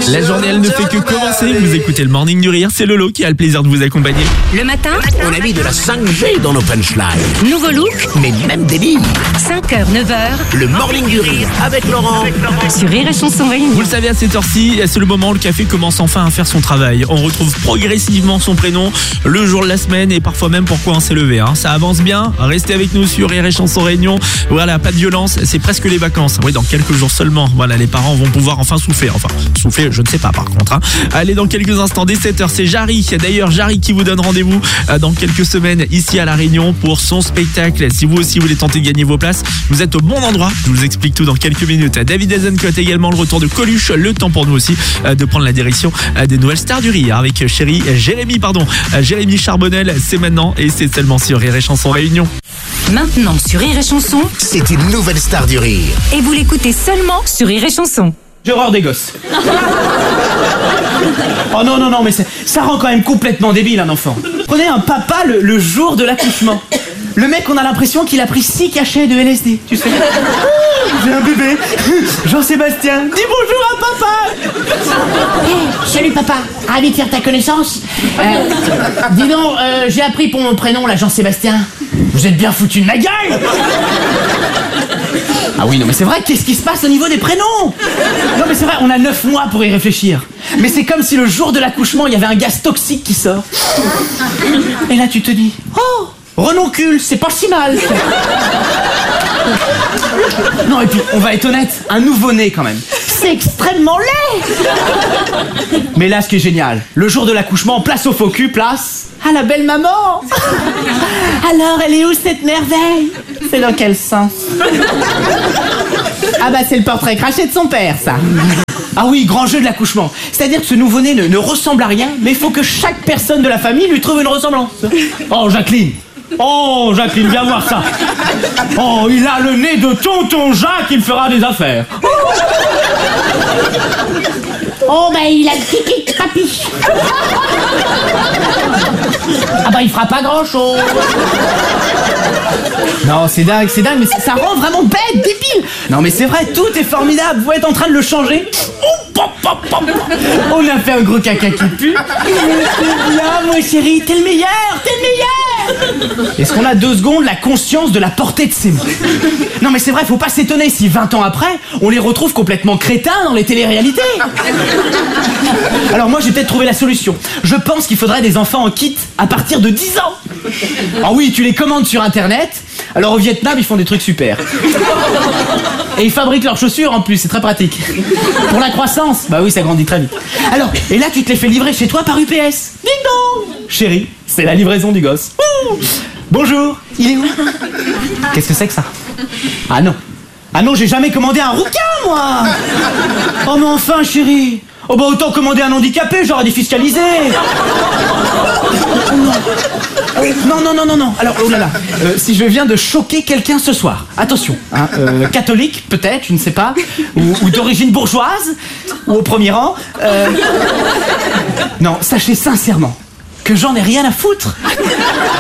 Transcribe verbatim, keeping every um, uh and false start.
La journée, elle ne fait que commencer. Vous écoutez le Morning du Rire, c'est Lolo qui a le plaisir de vous accompagner. Le matin, On a mis de la cinq G dans nos punchlines. nouveau look, Mais même des livres. cinq heures, neuf heures, Le Morning du Rire avec Laurent. sur Rire et Chanson Réunion. Vous le savez, à cette heure-ci, c'est le moment où le café commence enfin à faire son travail. On retrouve progressivement son prénom, le jour de la semaine et parfois même pourquoi on s'est levé. Hein. Ça avance bien, restez avec nous sur Rire et Chanson Réunion. Voilà, pas de violence, c'est presque les vacances. Oui, dans quelques jours seulement. Voilà, les parents vont pouvoir enfin souffler. Enfin, souffler, je ne sais pas par contre. Hein. Allez, dans quelques instants, dès sept heures, c'est Jarry. D'ailleurs, Jarry qui vous donne rendez-vous dans quelques semaines ici à La Réunion pour son spectacle. Si vous aussi voulez tenter de gagner vos places, vous êtes au bon endroit. Je vous explique tout dans quelques minutes. David Azencote également, le retour de Coluche. Le temps pour nous aussi de prendre la direction des nouvelles stars du rire avec chéri Jérémy, pardon, Jérémy Charbonnel. C'est maintenant et c'est seulement sur Rire et Chanson Réunion. Maintenant sur Rire et Chanson, C'est une nouvelle star du rire. et vous l'écoutez seulement sur Rire et Chanson. J'ai horreur des gosses. Oh non, non, non, mais c'est- ça rend quand même complètement débile un enfant. Prenez un papa le, le jour de l'accouchement. Le mec, on a l'impression qu'il a pris six cachets de L S D, tu sais. J'ai un bébé, Jean-Sébastien, dis bonjour à papa. Salut papa, ravi de faire ta connaissance. Euh, dis donc, euh, j'ai appris pour mon prénom là, Jean-Sébastien. Vous êtes bien foutu de ma gueule. Ah oui, non mais c'est vrai, qu'est-ce qui se passe au niveau des prénoms? Non mais c'est vrai, on a neuf mois pour y réfléchir. Mais c'est comme si le jour de l'accouchement, il y avait un gaz toxique qui sort. Et là tu te dis, oh, renoncule, c'est pas si mal. Non et puis, on va être honnête, un nouveau-né quand même. C'est extrêmement laid. Mais là, ce qui est génial, le jour de l'accouchement, place au faux cul, place à la belle maman. Alors, elle est où cette merveille? C'est dans quel sens? Ah bah c'est le portrait craché de son père, ça. Ah oui, grand jeu de l'accouchement. C'est-à-dire que ce nouveau-né ne, ne ressemble à rien, mais il faut que chaque personne de la famille lui trouve une ressemblance. Oh, Jacqueline. Oh, Jacqueline, viens voir ça. Oh, il a le nez de tonton Jacques, il fera des affaires. Oh bah il a le pipi de papy. Ah bah il fera pas grand chose. Non, c'est dingue, c'est dingue, mais ça, ça rend vraiment bête, débile. Non, mais c'est vrai, tout est formidable. Vous êtes en train de le changer. Oh, pop, pop, pop. On a fait un gros caca qui pue. Là, mon chéri, t'es le meilleur, t'es le meilleur. Est-ce qu'on a deux secondes la conscience de la portée de ces mots? Non, mais c'est vrai, faut pas s'étonner si vingt ans après, on les retrouve complètement crétins dans les téléréalités. Alors moi, j'ai peut-être trouvé la solution. Je pense qu'il faudrait des enfants en kit à partir de dix ans. Ah oui, tu les commandes sur internet. Alors au Vietnam, ils font des trucs super. Et ils fabriquent leurs chaussures en plus, c'est très pratique. Pour la croissance, bah oui, ça grandit très vite. Alors, et là, tu te les fais livrer chez toi par U P S. Ding dong. Chérie, c'est la livraison du gosse. Ouh. Bonjour, il est où? Qu'est-ce que c'est que ça? Ah non. Ah non, j'ai jamais commandé un rouquin, moi. Oh mais enfin, chérie. Oh bah autant commander un handicapé, j'aurais défiscalisé. Non, non, non, non, non. Alors, oh là là. Euh, si je viens de choquer quelqu'un ce soir, attention. Hein, euh, catholique, peut-être, je ne sais pas. Ou, ou d'origine bourgeoise. Ou au premier rang. Euh... Non, sachez sincèrement que j'en ai rien à foutre.